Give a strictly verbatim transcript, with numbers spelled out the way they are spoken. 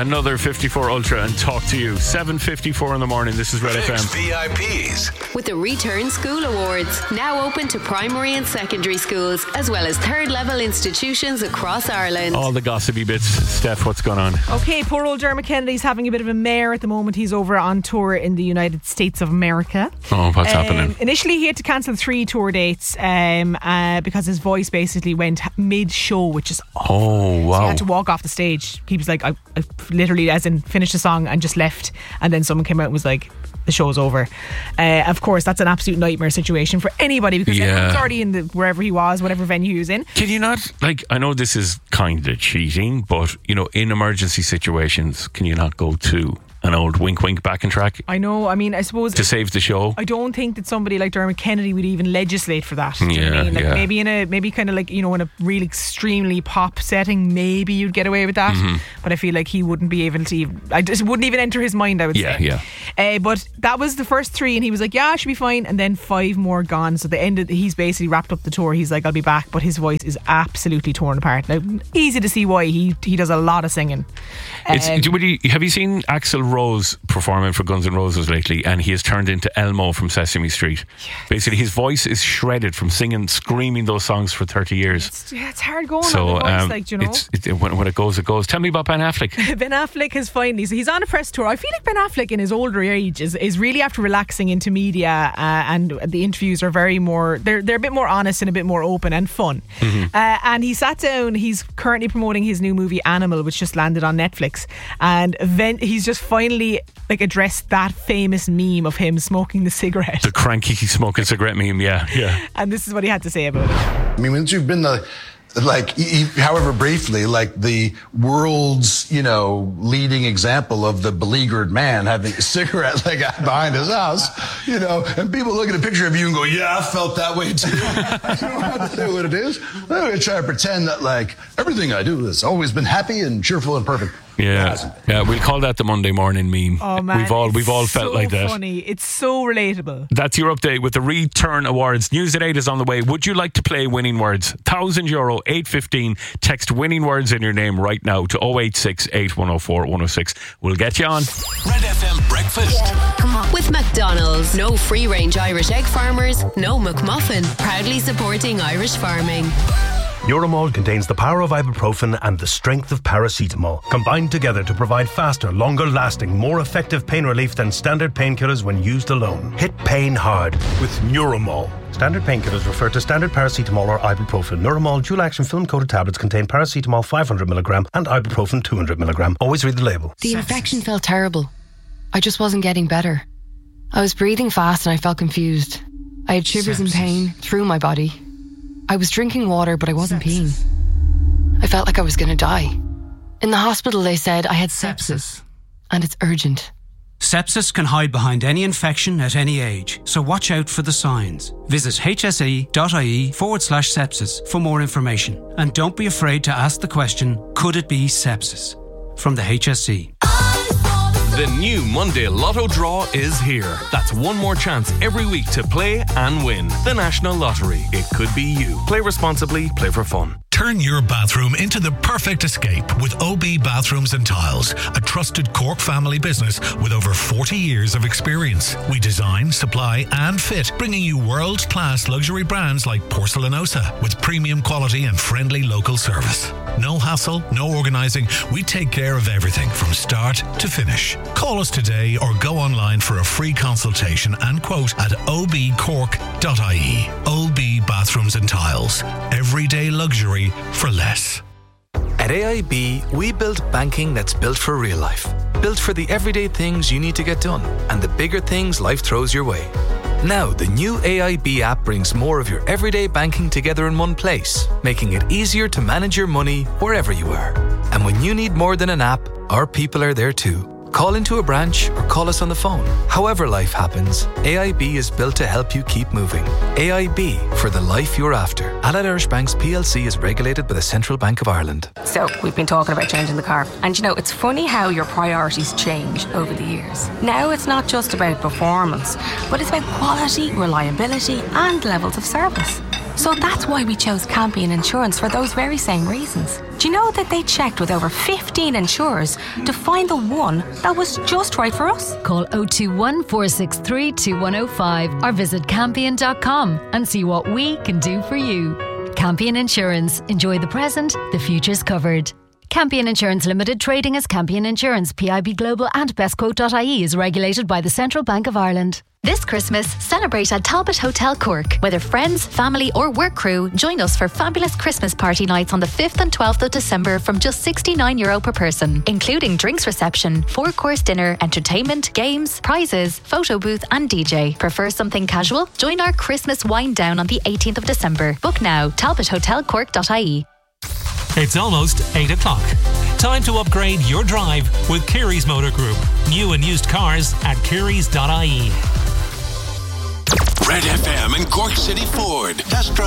another fifty-four Ultra and talk to you. seven fifty-four in the morning. This is Red F M. V I Ps. With the Return School Awards, now open to primary and secondary schools, as well as third level institutions across Ireland. All the gossipy bits. Steph, what's going on? Okay, poor old Dermot Kennedy's having a bit of a mare at the moment. He's over on tour in the United States of America. Oh, what's um, happening? Initially, he had to cancel three tour dates um, uh, because his voice basically went mid-show, which is awful. Oh, wow. So he had to walk off the stage. He was like, I, I literally, as in, finished the song and just left. And then someone came out and was like, the show's over. Uh, of course, that's an absolute nightmare situation for anybody because Yeah. everyone's already in the wherever he was, whatever venue he was in. Can you not, like, I know this is kind of cheating, but, you know, in emergency situations, can you not go to an old wink wink back and track I know, I mean, I suppose to save the show? I don't think that somebody like Dermot Kennedy would even legislate for that. Do you know what Yeah, I mean? Like yeah. maybe in a maybe kind of like, you know, in a really extremely pop setting, maybe you'd get away with that. Mm-hmm. But I feel like he wouldn't be able to even, I just wouldn't even enter his mind, I would Yeah, say. yeah. Uh, but that was the first three and he was like, yeah, I should be fine. And then five more gone. So the end of, he's basically wrapped up the tour. He's like, I'll be back. But his voice is absolutely torn apart. Now, easy to see why. He he does a lot of singing. It's, Um, would you, have you seen Axl Rose performing for Guns N' Roses lately? And he has turned into Elmo from Sesame Street. Basically, his voice is shredded from singing, screaming those songs for thirty years. It's, yeah, it's hard going So on the voice, um, like, do you know. it's, it, when, when it goes, it goes. Tell me about Ben Affleck. Ben Affleck has finally, so he's on a press tour. I feel like Ben Affleck in his older age is, is really after relaxing into media, uh, and the interviews are very more, they're they're a bit more honest and a bit more open and fun. Mm-hmm. Uh, and he sat down, he's currently promoting his new movie Animal, which just landed on Netflix, and then he's just finally like addressed that famous meme of him smoking the cigarette. The cranky smoking cigarette meme, yeah, yeah. And this is what he had to say about it. I mean, once you've been the, like, e- e- however briefly, like the world's, you know, leading example of the beleaguered man having a cigarette like behind his house, you know, and people look at a picture of you and go, yeah, I felt that way too. You don't have to say what it is. I'm going to try to pretend that, like, everything I do has always been happy and cheerful and perfect. Yeah, yeah, we'll call that the Monday morning meme. Oh man, we've all it's we've all so felt like that. Funny, it's so relatable. That's your update with the Return Awards. News at eight is on the way. Would you like to play Winning Words? Thousand euro, eight fifteen. Text Winning Words in your name right now to oh eight six eight one oh four one oh six. We'll get you on. Red F M breakfast. Come on. With McDonald's, no free range Irish egg farmers, no McMuffin. Proudly supporting Irish farming. Euromol contains the power of ibuprofen and the strength of paracetamol, combined together to provide faster, longer-lasting, more effective pain relief than standard painkillers when used alone. Hit pain hard with Neuromol. Standard painkillers refer to standard paracetamol or ibuprofen. Neuromol dual-action film-coated tablets contain paracetamol five hundred milligram and ibuprofen two hundred milligram. Always read the label. The infection felt terrible. I just wasn't getting better. I was breathing fast and I felt confused. I had shivers and pain through my body. I was drinking water, but I wasn't peeing. I felt like I was going to die. In the hospital, they said I had sepsis, and it's urgent. Sepsis can hide behind any infection at any age, so watch out for the signs. Visit hse.ie forward slash sepsis for more information. And don't be afraid to ask the question, could it be sepsis? From the H S E. The new Monday Lotto draw is here. That's one more chance every week to play and win. The National Lottery. It could be you. Play responsibly, play for fun. Turn your bathroom into the perfect escape with O B Bathrooms and Tiles, a trusted Cork family business with over forty years of experience. We design, supply and fit, bringing you world-class luxury brands like Porcelanosa with premium quality and friendly local service. No hassle, no organising. We take care of everything from start to finish. Call us today or go online for a free consultation and quote at o b cork dot i e. O B Bathrooms and Tiles. Everyday luxury for less. At A I B, we build banking that's built for real life. Built for the everyday things you need to get done and the bigger things life throws your way. Now, the new A I B app brings more of your everyday banking together in one place, making it easier to manage your money wherever you are. And when you need more than an app, our people are there too. Call into a branch or call us on the phone. However life happens, A I B is built to help you keep moving. A I B, for the life you're after. Allied Irish Banks P L C is regulated by the Central Bank of Ireland. So, we've been talking about changing the car. And you know, it's funny how your priorities change over the years. Now it's not just about performance, but it's about quality, reliability and levels of service. So that's why we chose Campion Insurance for those very same reasons. Do you know that they checked with over fifteen insurers to find the one that was just right for us? Call oh two one, four six three, two one oh five or visit campion dot com and see what we can do for you. Campion Insurance. Enjoy the present, the future's covered. Campion Insurance Limited, trading as Campion Insurance, P I B Global and bestquote dot I E is regulated by the Central Bank of Ireland. This Christmas, celebrate at Talbot Hotel Cork. Whether friends, family or work crew, join us for fabulous Christmas party nights on the fifth and twelfth of December from just sixty-nine euro per person, including drinks reception, four-course dinner, entertainment, games, prizes, photo booth and D J. Prefer something casual? Join our Christmas wind down on the eighteenth of December. Book now, talbot hotel cork dot I E. It's almost eight o'clock. Time to upgrade your drive with Kerry's Motor Group. New and used cars at kerrys dot I E. Red F M and Cork City Ford. Test drive